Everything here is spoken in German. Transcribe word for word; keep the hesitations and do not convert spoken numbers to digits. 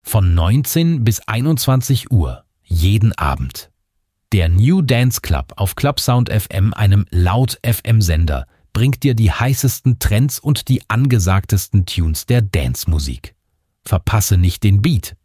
Von neunzehn bis einundzwanzig Uhr, jeden Abend. Der New Dance Club auf Clubsound F M, einem Laut-F M-Sender, bringt dir die heißesten Trends und die angesagtesten Tunes der Dance-Musik. Verpasse nicht den Beat